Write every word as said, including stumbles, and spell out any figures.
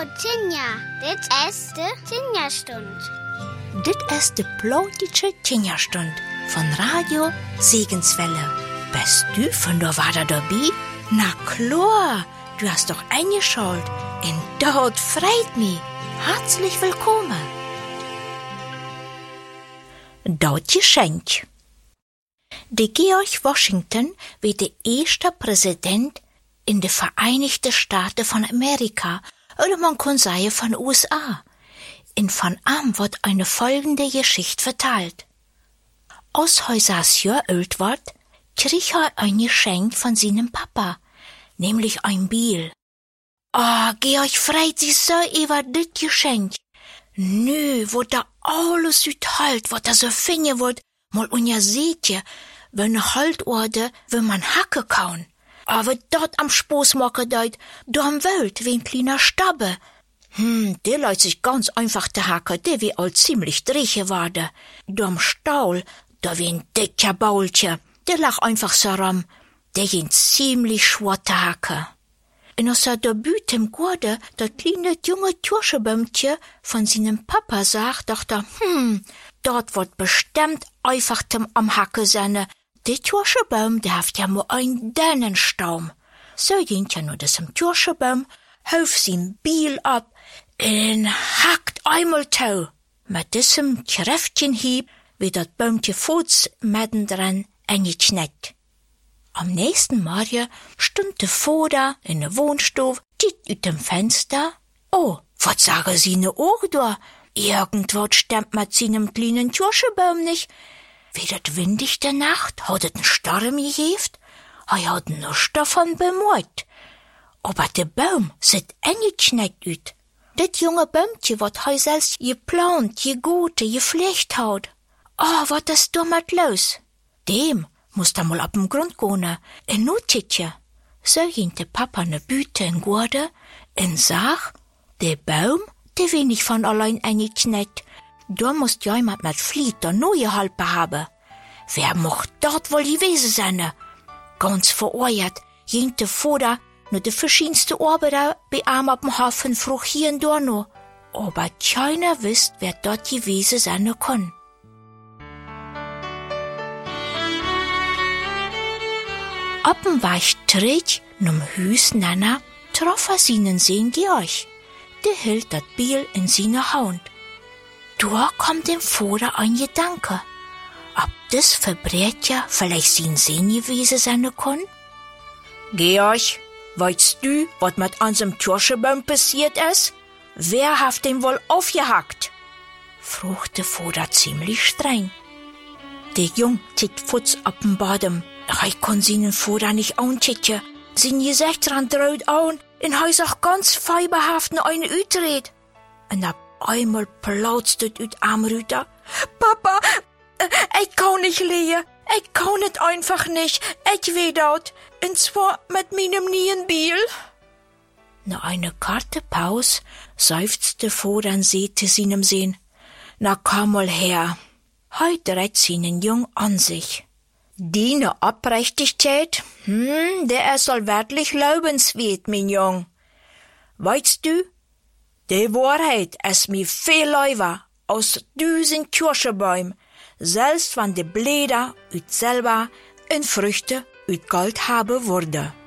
Hallo Tinja, dit is de Tinja-Stund. Dit is de plotische Tinja-Stund von Radio Segenswelle. Bist du von der Wader dabei? Na klar, du hast doch eingeschaltet. Und dort freut mich. Herzlich willkommen. Dort Geschenk. Der George Washington wird der erste Präsident in den Vereinigten Staaten von Amerika, oder man kann sagen von U S A. In von ihm wird eine folgende Geschichte verteilt. Als er sechs Jahre alt wird, kriegt er ein Geschenk von seinem Papa, nämlich ein Biel. Ah, oh, Georg freut sich so über das Geschenk. Nö, wo da alles halt, was er so finden wird, mal unja seht ihr, wenn er halt orde, wenn man hacken kann. Aber dort am Spaß machen deut, da am Welt, wie ein kleiner Stabbe. Hm, der leut sich ganz einfach der Hacken, der wie all ziemlich dreche wade. Da am Staul, da wie ein dicker Baulche, der lach einfach so rum, der gehen ziemlich schwarte Hacken. Und als er da büt im Gorde, das kleine junge Türschebömmchen von seinem Papa sagt, dachte er, hm, dort wird bestimmt einfach am Hacke seine. Der Türschebaum, der hat ja nur ein Dännenstaum. So ging ja nur das im Türschebaum, hauf sein Biel ab, und hackt einmal tau. Mit diesem Kräftchenhieb wird das Bäumchen Fuß mittendrin eingeknickt. Am nächsten Morgen stund der Vater in der Wohnstube, geht ut dem Fenster. Oh, was sagen Sie ne Ohr da? Irgendwas stimmt mit seinem kleinen Türschebaum nicht. Wie dat windig der Nacht, hat et n Sturm gegeben? Er hat nichts davon bemerkt. Aber der Baum sieht eingeknickt ut. Das junge Bäumchen, wat he selbst geplant, gegoten, gepflegt hat. Ah, oh, wat ist damit los? Dem muss da mal ab dem Grund gehen, en Notitje. So ging der Papa ne Büte in Gorde, en sag, der Baum, der will nicht von allein eingeknickt. Da musst jemand mit Fliet der neue Halpe haben. Wer mocht dort wohl gewesen sein? Ganz vereuert ging der Vater nur de verschiedenste Arbeiter bei ihm ab dem Hafen fruch hier und da noch. Aber keiner wisst, wer dort gewesen sein kann. Ab dem Weichtritt, num Hüs Nana, troff er seinen Sehn Georg. Der hielt dat Biel in seiner Hand. Da kommt dem Vater ein Gedanke. Ob das Verbrecher vielleicht sein Sehn gewesen sein kann? Georg, weißt du, was mit unserem Türschebaum passiert ist? Wer hat den wohl aufgehackt? Frug der Vater ziemlich streng. Der Jung tickt Futz ab dem Boden. Ich kann seinen Vater nicht anticken. Sein Gesichtrand rot an und er sagt ganz feiberhaft noch eine Utred. Und ab einmal plautzt es ut am Rüter. Papa, ich kann nicht lehen. Ich kann es einfach nicht. Ich will dort. Und zwar mit meinem Nienbiel. Nach einer kurzen Pause seufzte Vater und sagte seinem Sohn, na komm mal her. Heute reiht seinen Jung an sich. Deine Abrechtigkeit, hm, der ist all wirklich lobenswert, mein Jung. Weißt du, die Wahrheit ist mir viel lieber als tausend Kirschebäume, selbst wenn die Blätter ut selber in Früchte ut Gold haben würde.